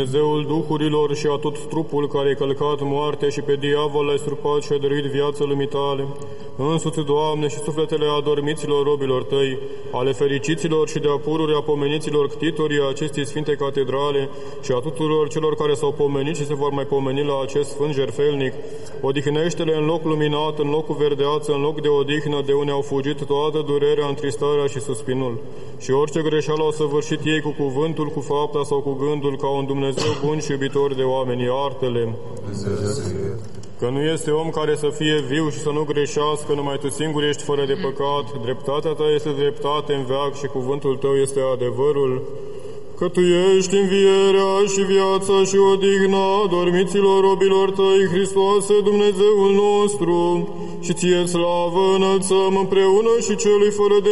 Dumnezeul duhurilor și a tot trupul care ai călcat moartea și pe diavol ai surpat și ai dăruit viață lumii tale, însuți, Doamne, și sufletele adormiților robilor tăi, ale fericiților și de-a pururea pomeniților ctitorii acestei sfinte catedrale și a tuturor celor care s-au pomenit și se vor mai pomeni la acest sfânt jertfelnic, odihnește-le în loc luminat, în locul verdeață, în loc de odihnă, de unde au fugit toată durerea, întristarea și suspinul. Și orice greșeală au săvârșit ei cu cuvântul, cu fapta sau cu gândul, ca un Dumnezeu bun și iubitor de oameni, iartă-le. Că nu este om care să fie viu și să nu greșească, numai Tu singur ești fără de păcat, dreptatea Ta este dreptate în veac și cuvântul Tău este adevărul. Că Tu ești învierea și viața și odihna dormiților robilor Tăi, Hristoase, Dumnezeul nostru, și Ție slavă înălțăm împreună și Celui fără de